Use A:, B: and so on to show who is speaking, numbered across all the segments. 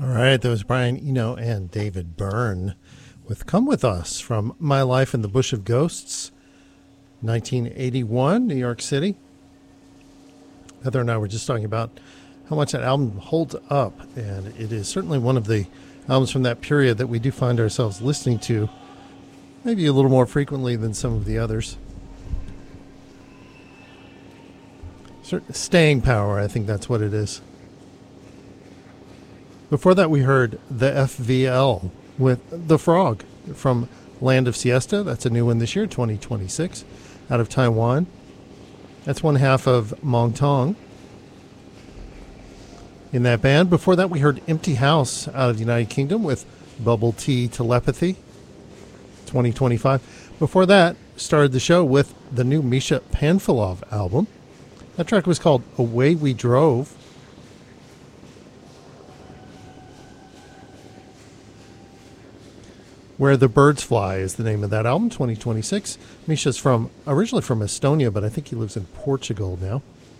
A: All right, that was Brian Eno and David Byrne with Come With Us from My Life in the Bush of Ghosts, 1981, New York City. Heather and I were just talking about how much that album holds up, and it is certainly one of the albums from that period that we do find ourselves listening to maybe a little more frequently than some of the others. Staying power, I think that's what it is. Before that, we heard the FVL with The Frog from Land of Siesta. That's a new one this year, 2026, out of Taiwan. That's one half of Mong Tong in that band. Before that, we heard Empty House out of the United Kingdom with Bubble Tea Telepathy, 2025. Before that, started the show with the new Misha Panfilov album. That track was called Away We Drove. Where the Birds Fly is the name of that album, 2026. Misha's originally from Estonia, but I think he lives in Portugal now.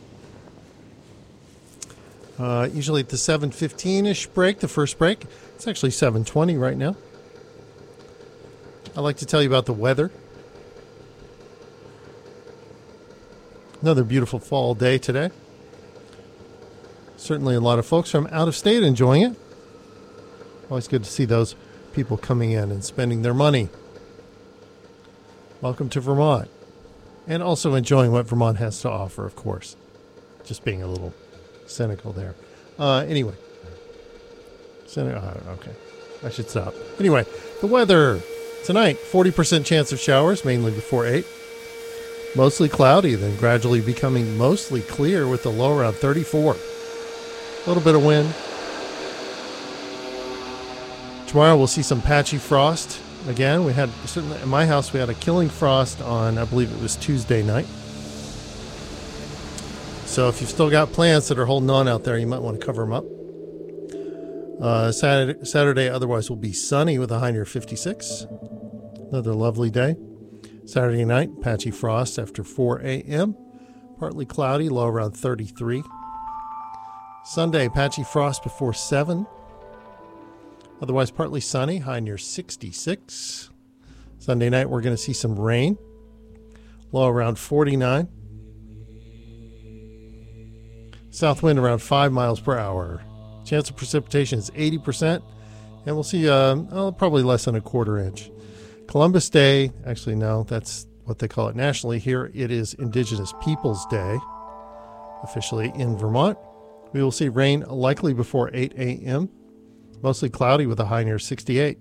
A: Usually at the 7:15-ish break, the first break. It's actually 7:20 right now. I'd like to tell you about the weather. Another beautiful fall day today. Certainly a lot of folks from out of state enjoying it. Always good to see those people coming in and spending their money. Welcome to Vermont. And also enjoying what Vermont has to offer, of course. Just being a little cynical there. Anyway. Okay. I should stop. Anyway, the weather. Tonight, 40% chance of showers, mainly before 8. Mostly cloudy, then gradually becoming mostly clear with the low around 34. A little bit of wind. Tomorrow we'll see some patchy frost. Again, certainly in my house, we had a killing frost on, I believe it was Tuesday night. So if you've still got plants that are holding on out there, you might want to cover them up. Saturday otherwise will be sunny with a high near 56. Another lovely day. Saturday night, patchy frost after 4 a.m. Partly cloudy, low around 33. Sunday, patchy frost before 7. Otherwise partly sunny, high near 66. Sunday night, we're going to see some rain. Low around 49. South wind around 5 miles per hour. Chance of precipitation is 80%. And we'll see probably less than a quarter inch. Columbus Day, actually no, that's what they call it nationally. Here it is Indigenous Peoples Day, officially in Vermont. We will see rain likely before 8 a.m. Mostly cloudy with a high near 68.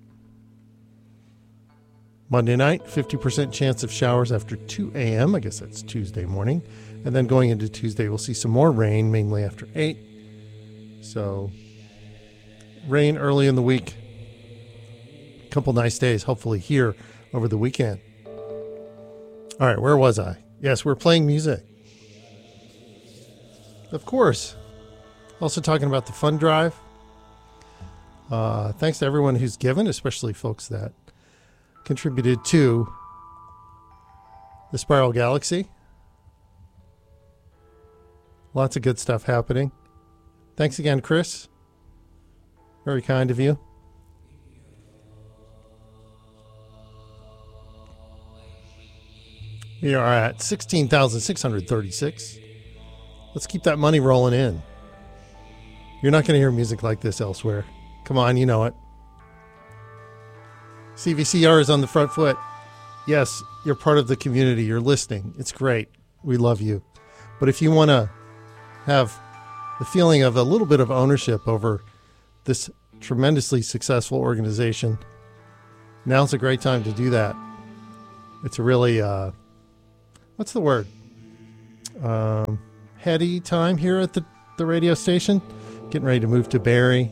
A: Monday night, 50% chance of showers after 2 a.m. I guess that's Tuesday morning. And then going into Tuesday, we'll see some more rain, mainly after 8. So, rain early in the week. A couple nice days, hopefully here over the weekend. All right, where was I? Yes, we're playing music. Of course. Also talking about the fund drive. Thanks to everyone who's given, especially folks that contributed to the Spiral Galaxy. Lots of good stuff happening. Thanks again, Chris. Very kind of you. We are at 16,636. Let's keep that money rolling in. You're not going to hear music like this elsewhere. Come on, you know it. CVCR is on the front foot. Yes, you're part of the community. You're listening. It's great. We love you. But if you want to have the feeling of a little bit of ownership over this tremendously successful organization, now's a great time to do that. It's a really, what's the word? Heady time here at the radio station. Getting ready to move to Barrie.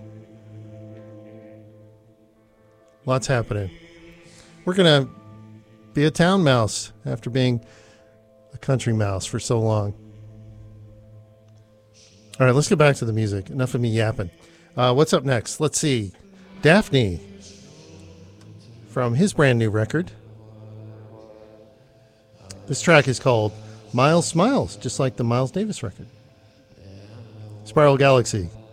A: Lots happening. We're going to be a town mouse after being a country mouse for so long. All right, let's get back to the music. Enough of me yapping. What's up next? Let's see. Daphne from his brand new record. This track is called Miles Smiles, just like the Miles Davis record. Spiral Galaxy.